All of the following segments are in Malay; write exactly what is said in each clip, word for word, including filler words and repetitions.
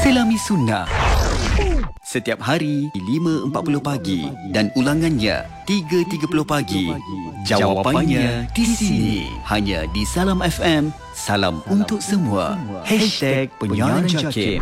Selami Sunnah. Setiap hari lima empat puluh pagi dan ulangannya tiga tiga puluh pagi. Jawapannya di sini, hanya di Salam F M. Salam untuk semua. Hashtag Penyiaran Jakim.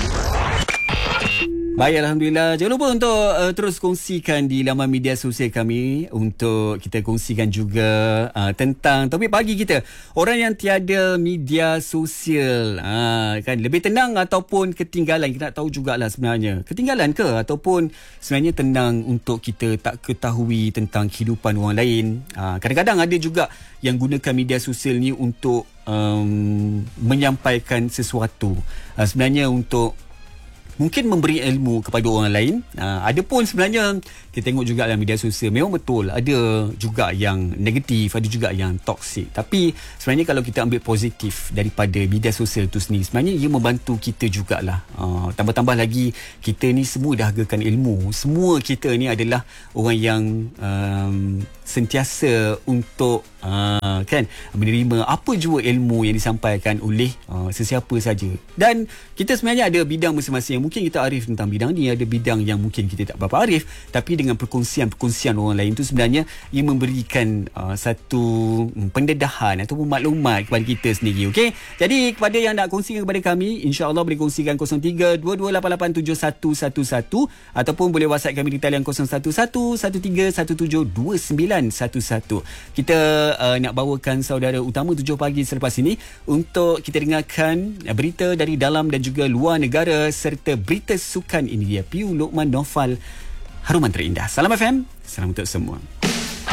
Baik, Alhamdulillah. Jangan lupa untuk uh, terus kongsikan di laman media sosial kami untuk kita kongsikan juga uh, tentang topik pagi kita. Orang yang tiada media sosial, uh, kan lebih tenang ataupun ketinggalan? Kita nak tahu jugalah sebenarnya. Ketinggalan ke ataupun sebenarnya tenang untuk kita tak ketahui tentang kehidupan orang lain. Uh, kadang-kadang ada juga yang gunakan media sosial ni untuk um, menyampaikan sesuatu. Uh, sebenarnya untuk mungkin memberi ilmu kepada orang lain. Uh, ada pun sebenarnya kita tengok juga dalam media sosial, memang betul ada juga yang negatif, ada juga yang toksik. Tapi sebenarnya kalau kita ambil positif daripada media sosial itu sendiri, sebenarnya ia membantu kita jugalah. Uh, tambah-tambah lagi kita ni semua dahagakan ilmu. Semua kita ni adalah orang yang um, sentiasa untuk uh, kan menerima apa jua ilmu yang disampaikan oleh uh, sesiapa saja. Dan kita sebenarnya ada bidang masing-masing. Mungkin kita arif tentang bidang ni, ada bidang yang mungkin kita tak berapa arif, tapi dengan perkongsian-perkongsian orang lain tu sebenarnya ia memberikan uh, satu um, pendedahan ataupun maklumat kepada kita sendiri. Okey, jadi kepada yang nak kongsikan kepada kami, insya-Allah boleh kongsikan kosong tiga dua dua lapan lapan tujuh satu satu satu ataupun boleh WhatsApp kami di talian kosong satu satu satu tiga satu tujuh dua sembilan satu satu. Kita uh, nak bawakan saudara utama tujuh pagi selepas ini untuk kita dengarkan berita dari dalam dan juga luar negara serta berita sukan. Ini dia Piu Lokman Nofal, Haruman Terindah. Salam F M, salam untuk semua.